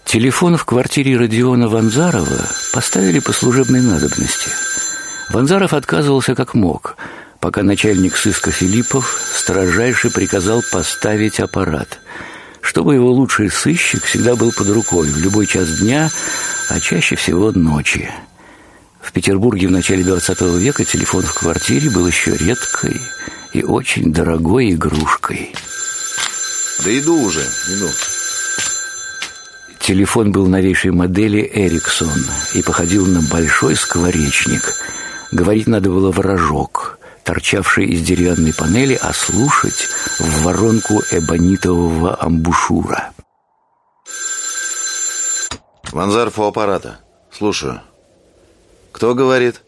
Телефон в квартире Родиона Ванзарова поставили по служебной надобности. Ванзаров отказывался как мог, пока начальник сыска Филиппов строжайше приказал поставить аппарат, чтобы его лучший сыщик всегда был под рукой в любой час дня, а чаще всего ночи. В Петербурге в начале 20 века телефон в квартире был еще редкой и очень дорогой игрушкой. Да иду уже, иду. Телефон был новейшей модели «Эриксон» и походил на большой скворечник. Говорить надо было в рожок, торчавший из деревянной панели, а слушать в воронку эбонитового амбушюра. Ванзаров у аппарата. Слушаю. Кто говорит?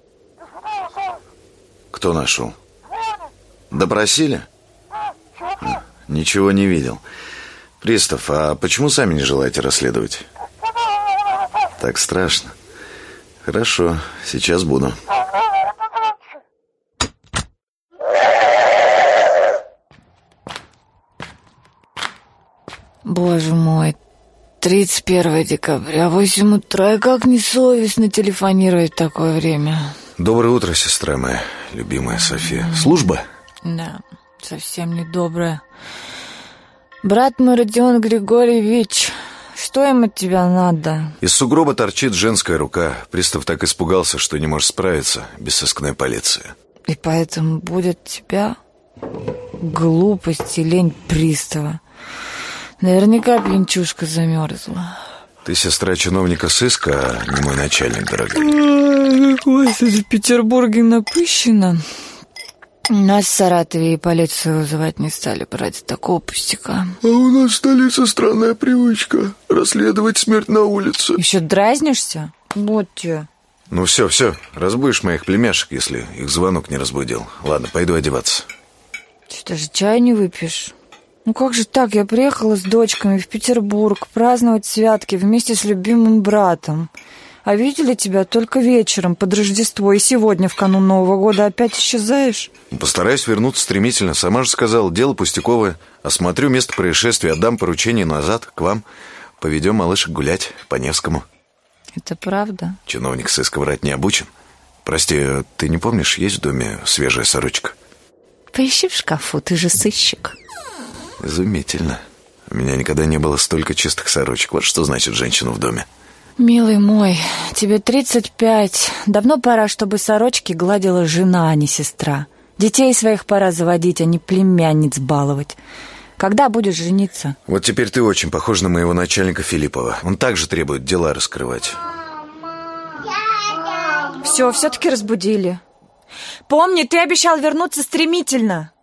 Кто нашел? Допросили? Ничего не видел. Пристав, а почему сами не желаете расследовать? Так страшно. Хорошо, сейчас буду. Боже мой, 31 декабря, 8 утра, и как несовестно телефонировать в такое время. Доброе утро, сестра моя, любимая София. Служба? Да, совсем недобрая. Брат мой, Родион Григорьевич, что им от тебя надо? Из сугроба торчит женская рука. Пристав так испугался, что не может справиться без сыскной полиции. И поэтому будет тебя глупость и лень пристава. Наверняка пьянчушка замерзла. Ты сестра чиновника сыска, а не мой начальник, дорогой. Господи, в Петербурге напыщено. Нас в Саратове и полицию вызывать не стали ради такого пустяка. А у нас в столице странная привычка расследовать смерть на улице. Еще дразнишься? Вот тебе. Ну все, разбудишь моих племяшек, если их звонок не разбудил. Ладно, пойду одеваться. Что, даже чай не выпьешь? Ну как же так? Я приехала с дочками в Петербург праздновать святки вместе с любимым братом. А видели тебя только вечером под Рождество, и сегодня в канун Нового года опять исчезаешь? Постараюсь вернуться стремительно. Сама же сказала, дело пустяковое. Осмотрю место происшествия, отдам поручение назад к вам. Поведем малышек гулять по Невскому. Это правда? Чиновник сыска врать не обучен. Прости, ты не помнишь, есть в доме свежая сорочка? Поищи в шкафу, ты же сыщик. Изумительно. У меня никогда не было столько чистых сорочек. Вот что значит женщина в доме. Милый мой, тебе 35. Давно пора, чтобы сорочки гладила жена, а не сестра. Детей своих пора заводить, а не племянниц баловать. Когда будешь жениться? Вот теперь ты очень похож на моего начальника Филиппова. Он также требует дела раскрывать. Все-таки разбудили. Помни, ты обещал вернуться стремительно.